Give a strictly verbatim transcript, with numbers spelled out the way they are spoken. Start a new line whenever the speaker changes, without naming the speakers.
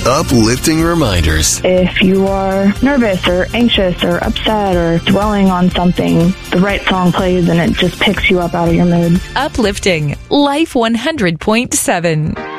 Uplifting reminders.
If you are nervous or anxious or upset or dwelling on something, the right song plays and it just picks you up out of your mood.
Uplifting Life one hundred point seven.